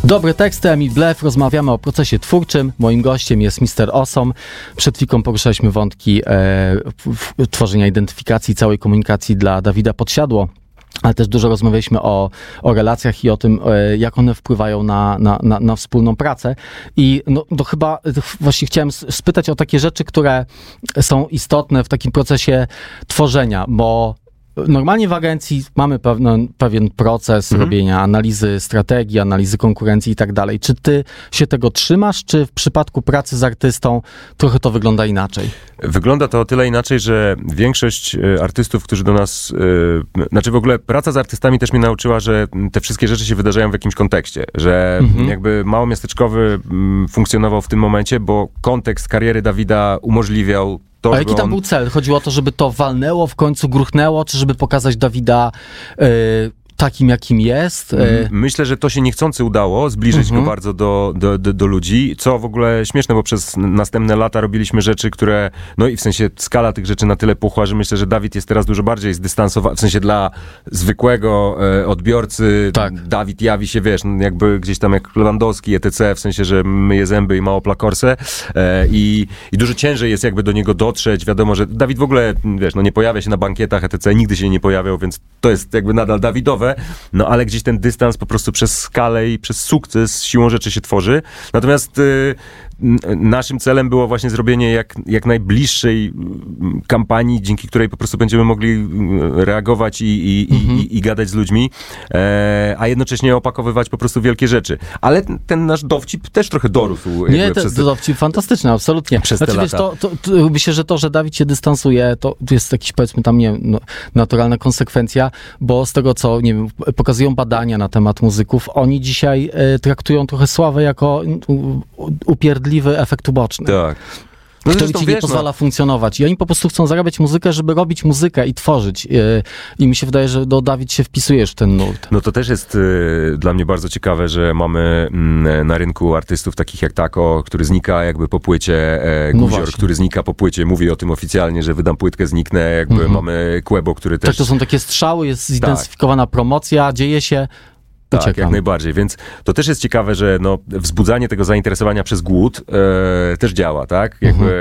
Dobre teksty, Emil Blef, rozmawiamy o procesie twórczym. Moim gościem jest Mr. Awesome. Przed chwilą poruszaliśmy wątki tworzenia identyfikacji, całej komunikacji dla Dawida Podsiadło, ale też dużo rozmawialiśmy o relacjach i o tym, jak one wpływają na wspólną pracę. I no, to chyba właśnie chciałem spytać o takie rzeczy, które są istotne w takim procesie tworzenia, bo normalnie w agencji mamy pewien proces robienia analizy strategii, analizy konkurencji i tak dalej. Czy ty się tego trzymasz, czy w przypadku pracy z artystą trochę to wygląda inaczej? Wygląda to o tyle inaczej, że większość artystów, którzy do nas... Znaczy w ogóle praca z artystami też mnie nauczyła, że te wszystkie rzeczy się wydarzają w jakimś kontekście. Że jakby małomiasteczkowy funkcjonował w tym momencie, bo kontekst kariery Dawida umożliwiał to, a jaki tam był cel? Chodziło o to, żeby to walnęło, w końcu gruchnęło, czy żeby pokazać Dawida takim, jakim jest? Myślę, że to się niechcący udało, zbliżyć go bardzo do ludzi, co w ogóle śmieszne, bo przez następne lata robiliśmy rzeczy, które, no i w sensie skala tych rzeczy na tyle puchła, że myślę, że Dawid jest teraz dużo bardziej zdystansowany, w sensie dla zwykłego odbiorcy, tak. Dawid jawi się, wiesz, jakby gdzieś tam jak Lewandowski, etc., w sensie, że myje zęby i ma Opla Corsę i dużo ciężej jest jakby do niego dotrzeć, wiadomo, że Dawid w ogóle, wiesz, no nie pojawia się na bankietach, etc., nigdy się nie pojawiał, więc to jest jakby nadal Dawidowe, no ale gdzieś ten dystans po prostu przez skalę i przez sukces siłą rzeczy się tworzy. Natomiast naszym celem było właśnie zrobienie jak najbliższej kampanii, dzięki której po prostu będziemy mogli reagować i gadać z ludźmi, a jednocześnie opakowywać po prostu wielkie rzeczy. Ale ten nasz dowcip też trochę dorósł. Nie, ten dowcip fantastyczny, absolutnie. Przez te lata. Wiesz, myślę, że to, że Dawid się dystansuje, to jest jakiś, powiedzmy tam, nie wiem, naturalna konsekwencja, bo z tego, co, nie wiem, pokazują badania na temat muzyków, oni dzisiaj traktują trochę sławę jako upierdliwy efekt uboczny. Tak. No który ci nie pozwala funkcjonować. I oni po prostu chcą zarabiać muzykę, żeby robić muzykę i tworzyć. I mi się wydaje, że Dawid się wpisujesz w ten nurt. No to też jest dla mnie bardzo ciekawe, że mamy na rynku artystów takich jak Tako, który znika jakby po płycie, Guzior, który znika po płycie, mówi o tym oficjalnie, że wydam płytkę, zniknę, jakby mamy Quebo, który też... Tak, to są takie strzały, jest zintensyfikowana promocja, dzieje się... Tak, jak najbardziej, więc to też jest ciekawe, że no, wzbudzanie tego zainteresowania przez głód też działa, tak? Jakby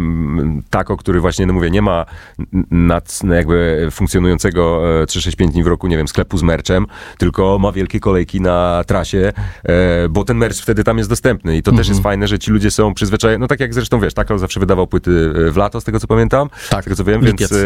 Tako, który właśnie, no mówię, nie ma jakby funkcjonującego 365 dni w roku, nie wiem, sklepu z merchem, tylko ma wielkie kolejki na trasie, bo ten merch wtedy tam jest dostępny i to też jest fajne, że ci ludzie są przyzwyczajeni, no tak jak zresztą, wiesz, Tako zawsze wydawał płyty w lato, z tego co pamiętam, z tego co wiem,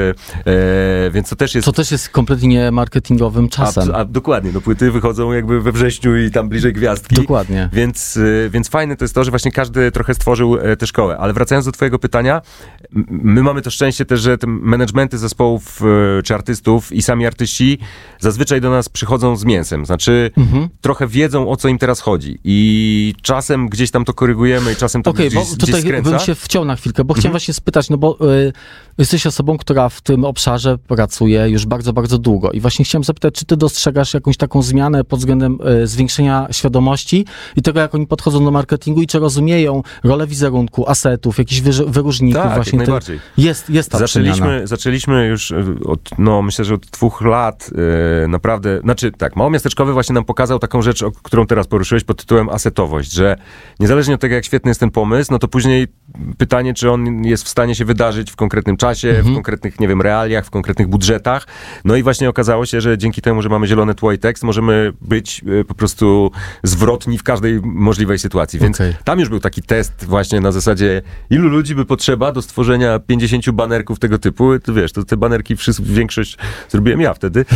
więc to też jest... To też jest kompletnie marketingowym czasem. A dokładnie, no płyty wychodzą jakby we wrześniu i tam bliżej gwiazdki. Dokładnie. Więc fajne to jest to, że właśnie każdy trochę stworzył tę szkołę. Ale wracając do twojego pytania, my mamy to szczęście też, że te managementy zespołów czy artystów i sami artyści zazwyczaj do nas przychodzą z mięsem. Znaczy trochę wiedzą, o co im teraz chodzi. I czasem gdzieś tam to korygujemy i czasem to gdzieś tutaj skręca. Bym się wciął na chwilkę, bo chciałem właśnie spytać, no bo jesteś osobą, która w tym obszarze pracuje już bardzo, bardzo długo. I właśnie chciałem zapytać, czy ty dostrzegasz jakąś taką zmianę pod względem zwiększenia świadomości i tego, jak oni podchodzą do marketingu i czy rozumieją rolę wizerunku, asetów, jakichś wyróżników. Tak, właśnie jak najbardziej. Jest ta przemiana. Zaczęliśmy już myślę, że od 2 lat naprawdę, znaczy tak, Małomiasteczkowy właśnie nam pokazał taką rzecz, którą teraz poruszyłeś pod tytułem asetowość, że niezależnie od tego, jak świetny jest ten pomysł, no to później pytanie, czy on jest w stanie się wydarzyć w konkretnym czasie, w konkretnych, nie wiem, realiach, w konkretnych budżetach. No i właśnie okazało się, że dzięki temu, że mamy zielone tło i tekst, możemy być po prostu zwrotni w każdej możliwej sytuacji. Więc tam już był taki test właśnie na zasadzie, ilu ludzi by potrzeba do stworzenia 50 banerków tego typu. To wiesz, to te banerki większość zrobiłem ja wtedy.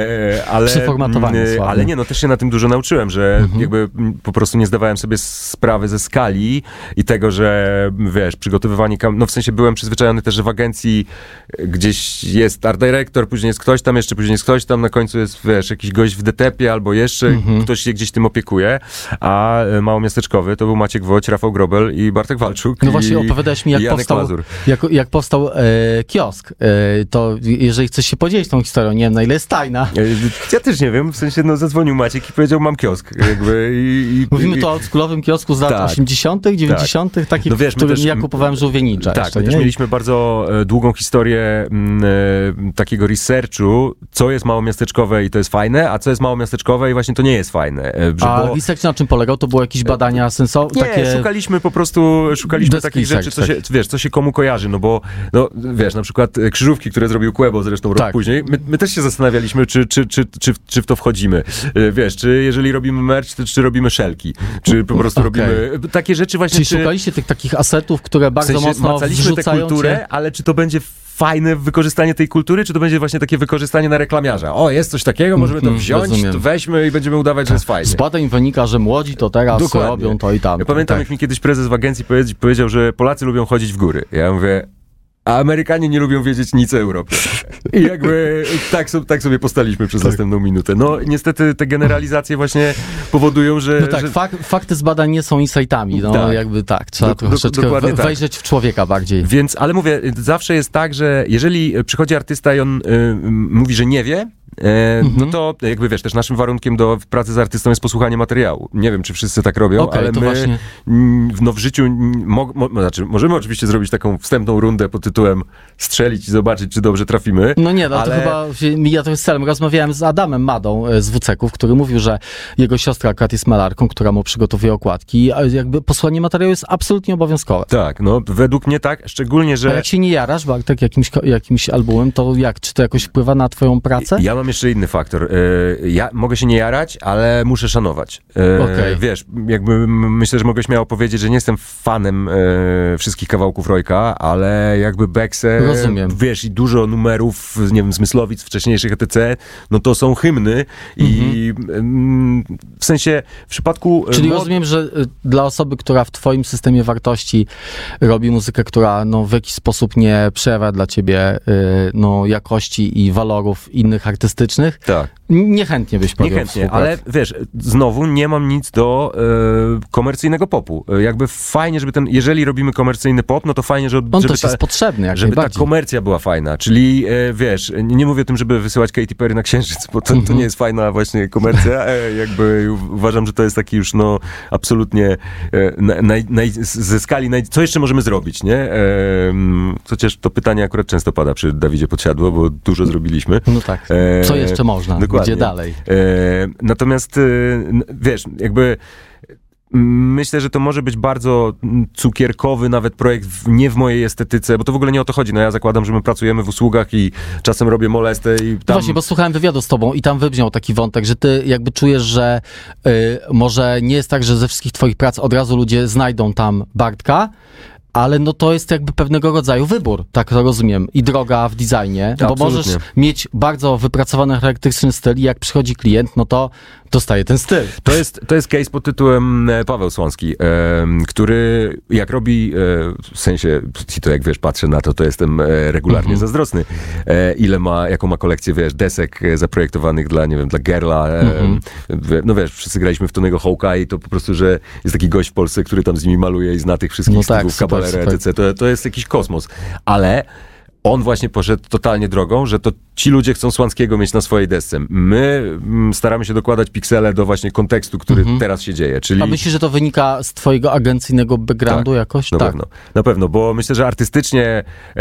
Ale nie, no też się na tym dużo nauczyłem, że jakby po prostu nie zdawałem sobie sprawy ze skali i tego, że wiesz, przygotowywanie, no w sensie byłem przyzwyczajony też, że w agencji gdzieś jest art director, później jest ktoś tam, jeszcze później jest ktoś tam, na końcu jest, wiesz, jakiś gość w DTP albo jeszcze ktoś się gdzieś tym opiekuje, a Małomiasteczkowy to był Maciek Woć, Rafał Grobel i Bartek Walczuk. No właśnie opowiadałeś mi, jak powstał kiosk. To jeżeli chcesz się podzielić tą historią, nie wiem, na ile jest tajna. Ja też nie wiem, w sensie, no zadzwonił Maciek i powiedział, mam kiosk. Jakby, Mówimy tu o oldschoolowym kiosku z lat 80., 90., takich, no wiesz, w którym ja kupowałem żółwienicza. Tak, jeszcze, my też mieliśmy bardzo długą historię takiego researchu, co jest małomiasteczkowe i to jest fajne, a co jest małomiasteczkowe i właśnie to nie jest fajne. Research na czym polegał? To było jakieś badania sensowne? Nie, szukaliśmy takich rzeczy, co się komu kojarzy, no bo, wiesz, na przykład krzyżówki, które zrobił Quebo zresztą rok później, my też się zastanawialiśmy, czy w to wchodzimy. Wiesz, czy jeżeli robimy merch, czy robimy szelki, czy po prostu robimy takie rzeczy właśnie. Czyli szukaliście tych takich asetów, które bardzo mocno macaliśmy tę kulturę, ale czy to będzie fajne wykorzystanie tej kultury, czy to będzie właśnie takie wykorzystanie na reklamiarza? O, jest coś takiego, możemy to wziąć, to weźmy i będziemy udawać, że jest fajnie. Z badań wynika, że młodzi to teraz robią to i tam. Ja pamiętam, jak mi kiedyś prezes w agencji powiedział, że Polacy lubią chodzić w góry. Ja mówię, a Amerykanie nie lubią wiedzieć nic o Europie. I jakby tak sobie postaliśmy przez następną minutę. No niestety te generalizacje właśnie powodują, że... fakty z badań nie są insightami. Trzeba troszeczkę wejrzeć w człowieka bardziej. Więc, ale mówię, zawsze jest tak, że jeżeli przychodzi artysta i on mówi, że nie wie, no to jakby wiesz, też naszym warunkiem do pracy z artystą jest posłuchanie materiału. Nie wiem, czy wszyscy tak robią, ale my właśnie... w życiu możemy oczywiście zrobić taką wstępną rundę pod tytułem strzelić i zobaczyć, czy dobrze trafimy. No nie, ale to chyba mija trochę z celem. Rozmawiałem z Adamem Madą z WCK-ów, który mówił, że jego siostra akurat jest malarką, która mu przygotowuje okładki, a jakby posłanie materiału jest absolutnie obowiązkowe. Tak, no według mnie tak, szczególnie, że... A jak się nie jarasz, Bartek, jakimś albumem, to czy to jakoś wpływa na twoją pracę? Ja mam jeszcze inny faktor. Ja mogę się nie jarać, ale muszę szanować. Wiesz, jakby myślę, że mogę śmiało powiedzieć, że nie jestem fanem wszystkich kawałków Rojka, ale jakby Bekse, wiesz, i dużo numerów, nie wiem, Zmyslowic wcześniejszych etc., no to są hymny i w sensie w przypadku... Czyli rozumiem, że dla osoby, która w twoim systemie wartości robi muzykę, która w jakiś sposób nie przejawia dla ciebie jakości i walorów innych artystycznych, niechętnie byś podjął Niechętnie, ale wiesz, znowu nie mam nic do komercyjnego popu. Jakby fajnie, żeby jeżeli robimy komercyjny pop, no to fajnie, żeby jest potrzebny, żeby ta komercja była fajna. Czyli wiesz, nie mówię o tym, żeby wysyłać Katy Perry na Księżyc, bo to nie jest fajna właśnie komercja. Jakby uważam, że to jest taki już absolutnie ze skali co jeszcze możemy zrobić, nie? Chociaż to pytanie akurat często pada przy Dawidzie Podsiadło, bo dużo zrobiliśmy. No tak. Co jeszcze można? Dokładnie. Gdzie dalej? Natomiast wiesz, jakby myślę, że to może być bardzo cukierkowy nawet projekt, nie w mojej estetyce, bo to w ogóle nie o to chodzi. No ja zakładam, że my pracujemy w usługach i czasem robię molestę i tam... Właśnie, bo słuchałem wywiadu z tobą i tam wybrzmiał taki wątek, że ty jakby czujesz, że może nie jest tak, że ze wszystkich twoich prac od razu ludzie znajdą tam Bartka, ale to jest jakby pewnego rodzaju wybór, tak to rozumiem, i droga w designie, bo możesz mieć bardzo wypracowany charakterystyczny styl i jak przychodzi klient, no to dostaje ten styl. To jest case pod tytułem Paweł Słonski, który jak robi, w sensie, to jak wiesz, patrzę na to jestem regularnie zazdrosny, jaką ma kolekcję, wiesz, desek zaprojektowanych dla, nie wiem, dla Gerla, no wiesz, wszyscy graliśmy w Tonego Hawke'a i to po prostu, że jest taki gość w Polsce, który tam z nimi maluje i zna tych wszystkich stylów, kabalerę, etc. To jest jakiś kosmos, ale on właśnie poszedł totalnie drogą, że to ci ludzie chcą Słanskiego mieć na swojej desce. My staramy się dokładać piksele do właśnie kontekstu, który teraz się dzieje. Czyli... A myślisz, że to wynika z twojego agencyjnego backgroundu jakoś? Na pewno, bo myślę, że artystycznie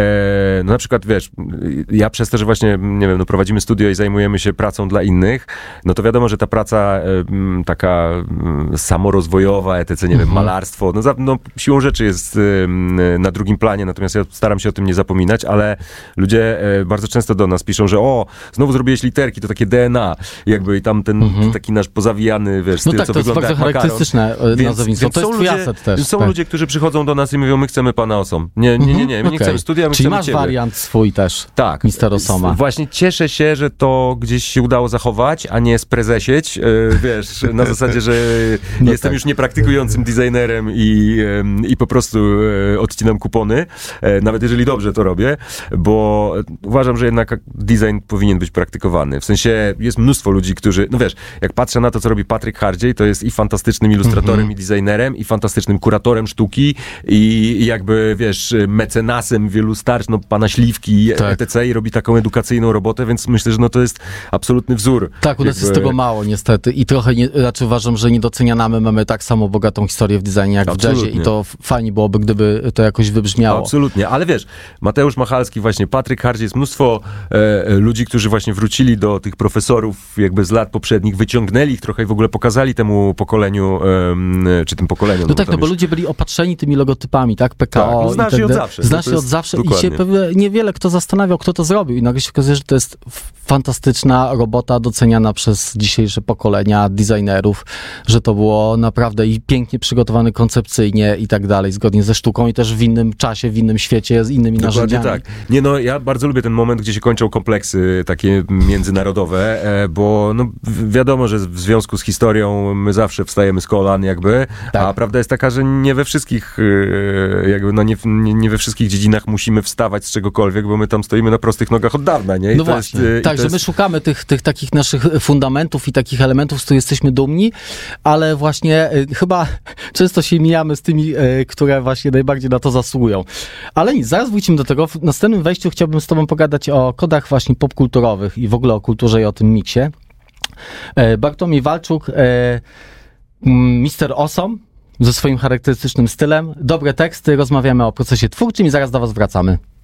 na przykład, wiesz, ja przez to, że właśnie, nie wiem, prowadzimy studio i zajmujemy się pracą dla innych, no to wiadomo, że ta praca taka samorozwojowa, etc., nie wiem, malarstwo, siłą rzeczy jest na drugim planie, natomiast ja staram się o tym nie zapominać, ale ludzie bardzo często do nas piszą, że znowu zrobiłeś literki, to takie DNA, jakby i tam ten taki nasz pozawijany, wiesz, styl, co wygląda jak makaron. To jest bardzo charakterystyczne nazewnictwo. To jest twój aset też. Są ludzie, którzy przychodzą do nas i mówią, my chcemy pana Osom. Nie, my nie chcemy studia, my Czyli chcemy masz ciebie. wariant swój też, tak, Mister Osoma. Właśnie cieszę się, że to gdzieś się udało zachować, a nie sprezesieć, wiesz, na zasadzie, że jestem już niepraktykującym designerem i po prostu odcinam kupony, nawet jeżeli dobrze to robię, bo uważam, że jednak design powinien być praktykowany. W sensie jest mnóstwo ludzi, którzy, no wiesz, jak patrzę na to, co robi Patryk Hardziej, to jest i fantastycznym ilustratorem, i designerem, i fantastycznym kuratorem sztuki, i jakby, wiesz, mecenasem wielu starć, pana Śliwki, etc. i robi taką edukacyjną robotę, więc myślę, że to jest absolutny wzór. Tak, u nas jest tego mało niestety i trochę, raczej uważam, że nie doceniamy, mamy tak samo bogatą historię w designie jak w jazzie i to fajnie byłoby, gdyby to jakoś wybrzmiało. Absolutnie, ale wiesz, Mateusz Machalski oklaski właśnie. Patryk Hardzie, jest mnóstwo ludzi, którzy właśnie wrócili do tych profesorów jakby z lat poprzednich, wyciągnęli ich trochę i w ogóle pokazali temu pokoleniu, czy tym pokoleniom. No tak, no bo ludzie byli opatrzeni tymi logotypami, tak? PKO tak, no znasz i tak je od dalej. zawsze. Znasz je od zawsze i się pewnie niewiele kto zastanawiał, kto to zrobił i nagle się okazuje, że to jest fantastyczna robota doceniana przez dzisiejsze pokolenia designerów, że to było naprawdę i pięknie przygotowane koncepcyjnie i tak dalej, zgodnie ze sztuką i też w innym czasie, w innym świecie, z innymi narzędziami. Tak. Nie, no ja bardzo lubię ten moment, gdzie się kończą kompleksy takie międzynarodowe, bo no, wiadomo, że w związku z historią my zawsze wstajemy z kolan jakby, tak. A prawda jest taka, że nie we wszystkich jakby, no nie we wszystkich dziedzinach musimy wstawać z czegokolwiek, bo my tam stoimy na prostych nogach od dawna, nie? I no to właśnie, jest, tak, że my szukamy tych takich naszych fundamentów i takich elementów, z których jesteśmy dumni, ale właśnie chyba często się mijamy z tymi, które właśnie najbardziej na to zasługują. Ale nic, zaraz wrócimy do tego. W następnym wejściu chciałbym z tobą pogadać o kodach właśnie popkulturowych i w ogóle o kulturze i o tym miksie. Bartłomiej Walczuk, Mr. Awesome, ze swoim charakterystycznym stylem, dobre teksty, rozmawiamy o procesie twórczym i zaraz do was wracamy.